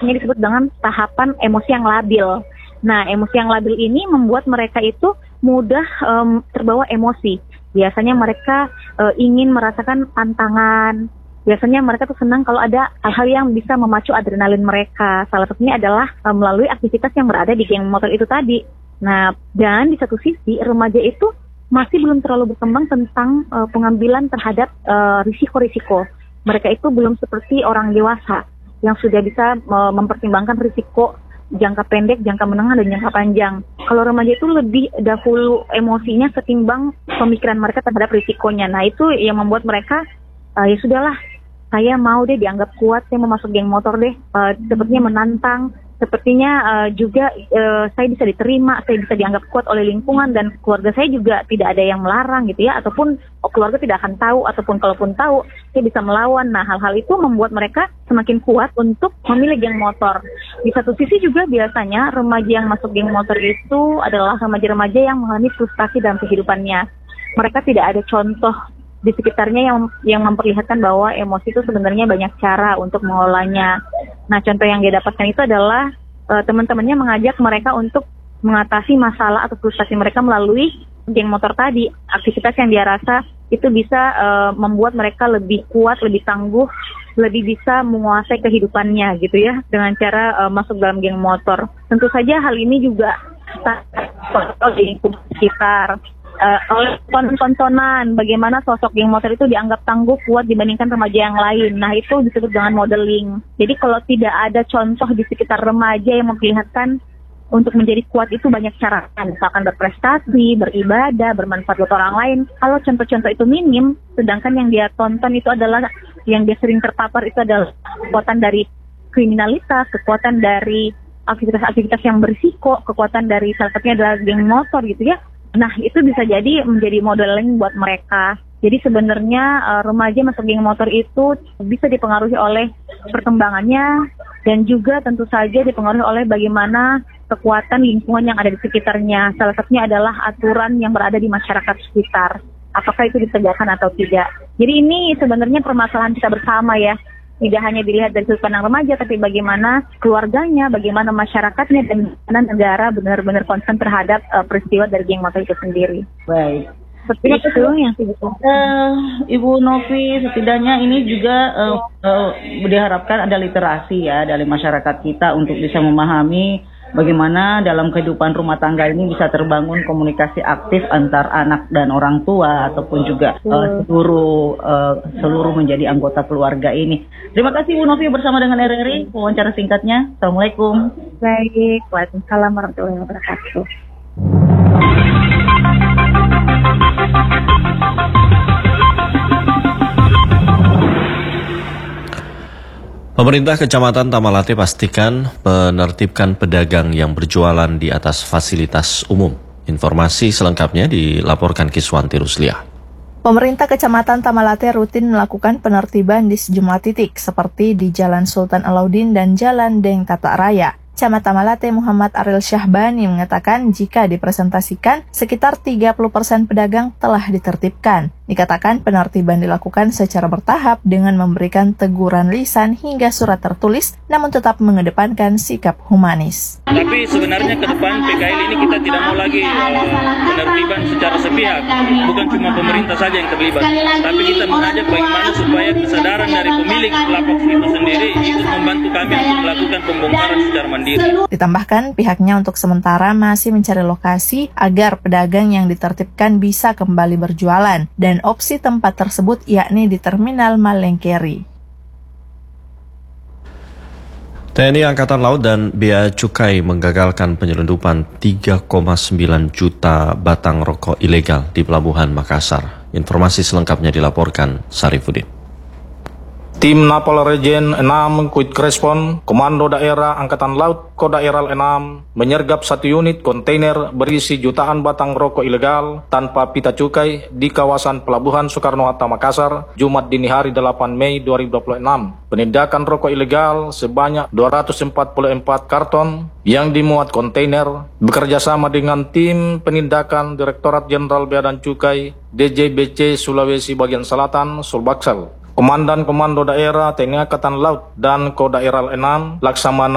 biasanya disebut dengan tahapan emosi yang labil. Nah, emosi yang labil ini membuat mereka itu mudah terbawa emosi. Biasanya mereka ingin merasakan tantangan. Biasanya mereka tuh senang kalau ada hal-hal yang bisa memacu adrenalin mereka. Salah satunya adalah melalui aktivitas yang berada di geng motor itu tadi. Nah, dan di satu sisi remaja itu masih belum terlalu berkembang tentang pengambilan terhadap risiko-risiko. Mereka itu belum seperti orang dewasa yang sudah bisa mempertimbangkan risiko jangka pendek, jangka menengah, dan jangka panjang. Kalau remaja itu lebih dahulu emosinya ketimbang pemikiran mereka terhadap risikonya. Nah, itu yang membuat mereka, ya sudahlah, saya mau deh dianggap kuat, saya mau masuk geng motor deh. Sepertinya menantang, sepertinya juga saya bisa diterima, saya bisa dianggap kuat oleh lingkungan, dan keluarga saya juga tidak ada yang melarang gitu ya, ataupun keluarga tidak akan tahu, ataupun kalaupun tahu, saya bisa melawan. Nah, hal-hal itu membuat mereka semakin kuat untuk memilih geng motor. Di satu sisi juga biasanya remaja yang masuk geng motor itu adalah remaja-remaja yang mengalami frustasi dalam kehidupannya. Mereka tidak ada contoh di sekitarnya yang memperlihatkan bahwa emosi itu sebenarnya banyak cara untuk mengolahnya. Nah, contoh yang dia dapatkan itu adalah teman-temannya mengajak mereka untuk mengatasi masalah atau frustasi mereka melalui geng motor tadi. Aktivitas yang dia rasa itu bisa membuat mereka lebih kuat, lebih tangguh, lebih bisa menguasai kehidupannya gitu ya, dengan cara masuk dalam geng motor. Tentu saja hal ini juga di sekitar. Oleh tontonan bagaimana sosok geng motor itu dianggap tangguh, kuat dibandingkan remaja yang lain. Nah, itu disebut dengan modeling. Jadi kalau tidak ada contoh di sekitar remaja yang memperlihatkan untuk menjadi kuat itu banyak cara, misalkan berprestasi, beribadah, bermanfaat buat orang lain. Kalau contoh-contoh itu minim, sedangkan yang dia tonton itu adalah, yang dia sering terpapar itu adalah kekuatan dari kriminalitas, kekuatan dari aktivitas-aktivitas yang berisiko, kekuatan dari salah satunya adalah geng motor gitu ya. Nah, itu bisa jadi menjadi modeling buat mereka. Jadi sebenarnya remaja masuk geng motor itu bisa dipengaruhi oleh perkembangannya, dan juga tentu saja dipengaruhi oleh bagaimana kekuatan lingkungan yang ada di sekitarnya. Salah satunya adalah aturan yang berada di masyarakat sekitar. Apakah itu ditegakkan atau tidak. Jadi ini sebenarnya permasalahan kita bersama ya. Tidak hanya dilihat dari sudut pandang remaja, tapi bagaimana keluarganya, bagaimana masyarakatnya, dan bagaimana negara benar-benar konsen terhadap peristiwa dari geng motor itu sendiri. Baik. Seperti itu yang Ibu Novi, setidaknya ini juga diharapkan ada literasi ya dari masyarakat kita untuk bisa memahami bagaimana dalam kehidupan rumah tangga ini bisa terbangun komunikasi aktif antar anak dan orang tua, ataupun juga seluruh menjadi anggota keluarga ini. Terima kasih Bu Novi bersama dengan RRI wawancara singkatnya. Assalamualaikum. Baik, waalaikumsalam warahmatullahi wabarakatuh. Pemerintah Kecamatan Tamalate pastikan menertibkan pedagang yang berjualan di atas fasilitas umum. Informasi selengkapnya dilaporkan Kiswanti Rusliah. Pemerintah Kecamatan Tamalate rutin melakukan penertiban di sejumlah titik seperti di Jalan Sultan Alauddin dan Jalan Deng Tata Raya. Camat Tamalate Muhammad Aril Syahbani mengatakan jika dipresentasikan, sekitar 30% pedagang telah ditertibkan. Dikatakan penertiban dilakukan secara bertahap dengan memberikan teguran lisan hingga surat tertulis, namun tetap mengedepankan sikap humanis. Tapi sebenarnya ke depan PKL ini kita tidak mau lagi penertiban secara sepihak. Bukan cuma pemerintah saja yang terlibat, tapi kita mengajak bagaimana supaya kesadaran dari pemilik lapak itu sendiri ikut membantu kami untuk melakukan pembongkaran secara mandiri. Ditambahkan pihaknya untuk sementara masih mencari lokasi agar pedagang yang ditertibkan bisa kembali berjualan, dan opsi tempat tersebut yakni di Terminal Malengkeri. TNI Angkatan Laut dan Bea Cukai menggagalkan penyelundupan 3,9 juta batang rokok ilegal di Pelabuhan Makassar. Informasi selengkapnya dilaporkan Sarifudin. Tim Napol Regen 6 Quick Respon Komando Daerah Angkatan Laut Kodaeral 6 menyergap 1 unit kontainer berisi jutaan batang rokok ilegal tanpa pita cukai di kawasan Pelabuhan Soekarno-Hatta Makassar, Jumat dini hari 8 Mei 2026. Penindakan rokok ilegal sebanyak 244 karton yang dimuat kontainer bekerjasama dengan tim penindakan Direktorat Jenderal Bea dan Cukai DJBC Sulawesi Bagian Selatan Sulbaksel. Komandan Komando Daerah TNI Angkatan Laut dan Kodaeral 6 Laksamana